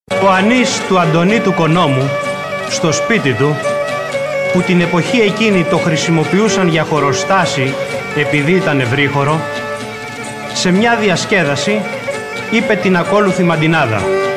Ο Ανής του Αντωνή του Κονόμου, στο σπίτι του, που την εποχή εκείνη το χρησιμοποιούσαν για χωροστάση επειδή ήταν ευρύχωρο, σε μια διασκέδαση είπε την ακόλουθη μαντινάδα.